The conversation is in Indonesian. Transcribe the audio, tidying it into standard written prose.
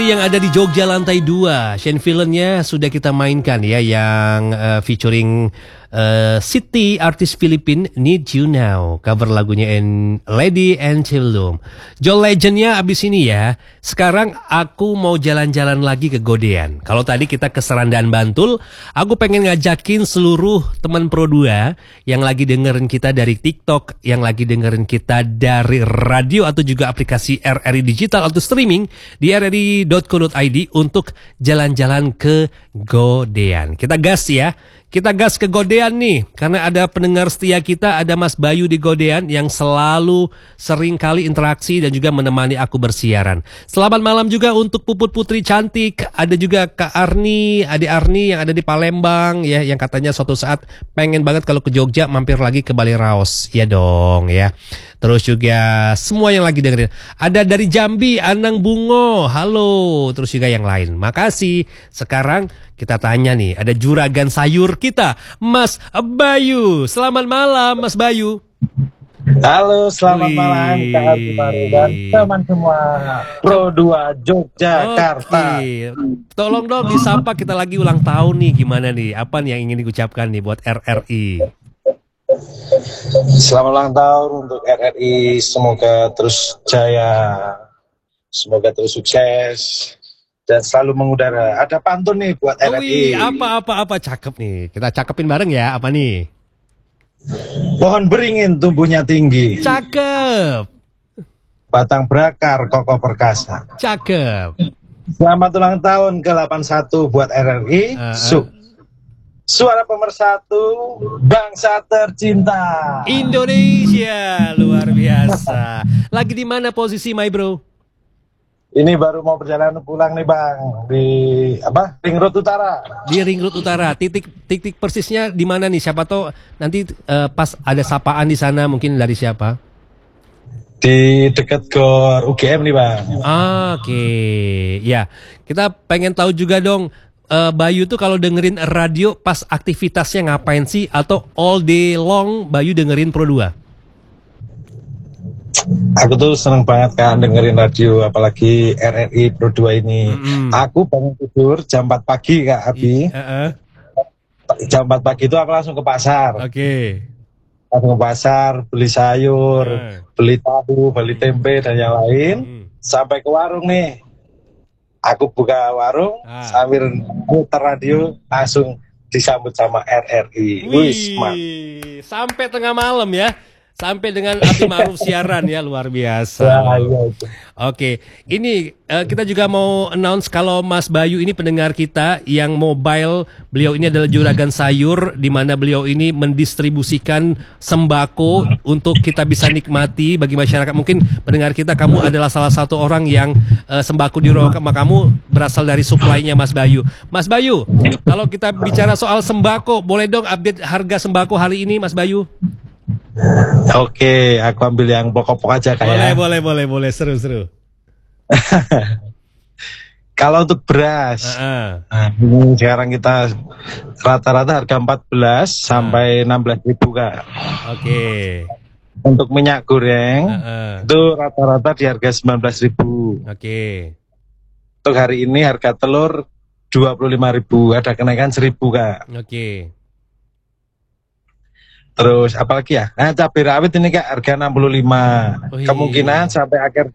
yang ada di Jogja lantai 2. Shane Villainnya sudah kita mainkan ya, yang featuring Siti, artis Filipin, Need You Now. Cover lagunya Lady Antebellum. John Legendnya abis ini ya. Sekarang aku mau jalan-jalan lagi ke Godean. Kalau tadi kita ke Serandan Bantul, aku pengen ngajakin seluruh teman Pro 2 yang lagi dengerin kita dari TikTok, yang lagi dengerin kita dari radio atau juga aplikasi RRI Digital atau streaming di rri.co.id untuk jalan-jalan ke Godean. Kita gas ya. Kita gas ke Godean nih, karena ada pendengar setia kita, ada Mas Bayu di Godean yang selalu sering kali interaksi dan juga menemani aku bersiaran. Selamat malam juga untuk Puput Putri cantik, ada juga Kak Arni, Ade Arni yang ada di Palembang ya, yang katanya suatu saat pengen banget kalau ke Jogja mampir lagi ke Bali Raos, ya dong ya. Terus juga semua yang lagi dengerin. Ada dari Jambi, Anang Bungo, halo. Terus juga yang lain. Makasih. Sekarang kita tanya nih, ada juragan sayur kita, Mas Bayu. Selamat malam, Mas Bayu. Halo, selamat malam Kak Aldi dan teman semua Pro 2 Yogyakarta. Tolong dong disapa, kita lagi ulang tahun nih. Gimana nih? Apa nih yang ingin diucapkan nih buat RRI? Selamat ulang tahun untuk RRI, semoga terus jaya, semoga terus sukses dan selalu mengudara. Ada pantun nih buat RRI. Apa cakep nih. Kita cakepin bareng ya. Apa nih? Pohon beringin tumbuhnya tinggi. Cakep. Batang berakar kokoh perkasa. Cakep. Selamat ulang tahun ke-81 buat RRI. Suara pemersatu bangsa tercinta Indonesia, luar biasa. Lagi di mana posisi, my bro? Ini baru mau perjalanan pulang nih Bang, di Ring Road Utara. Di Ring Road Utara. Titik persisnya di mana nih? Siapa tahu nanti pas ada sapaan di sana mungkin dari siapa? Di dekat Gor UGM nih Bang. Oke. Ya, kita pengen tahu juga dong, Bayu tuh kalau dengerin radio pas aktivitasnya ngapain sih? Atau all day long Bayu dengerin Pro 2? Aku tuh seneng banget kan dengerin radio, apalagi RRI Pro 2 ini. Aku bangun tidur jam 4 pagi Kak Abi. Jam 4 pagi itu aku langsung ke pasar. Langsung ke pasar, beli sayur, beli tahu, beli tempe dan yang lain. Sampai ke warung nih. Aku buka warung sambil muter radio, langsung disambut sama RRI. Sampai tengah malam ya. Sampai dengan Abdi Ma'ruf siaran ya, luar biasa. Oke, ini kita juga mau announce kalau Mas Bayu ini pendengar kita yang mobile. Beliau ini adalah juragan sayur, di mana beliau ini mendistribusikan sembako untuk kita bisa nikmati bagi masyarakat. Mungkin pendengar kita, kamu adalah salah satu orang yang sembako di rumah kamu berasal dari suplainya Mas Bayu. Mas Bayu, kalau kita bicara soal sembako, boleh dong update harga sembako hari ini Mas Bayu? Oke, aku ambil yang pokok-pokok aja kayak. Boleh, seru. Kalau untuk beras, sekarang kita rata-rata harga 14 sampai 16.000 Kak. Oke. Untuk minyak goreng itu rata-rata di harga 19.000. Oke. Untuk hari ini harga telur 25.000, ada kenaikan 1.000 Kak. Oke. Terus apalagi ya? Nah, cabai rawit ini Kak harga 65. Kemungkinan sampai akhir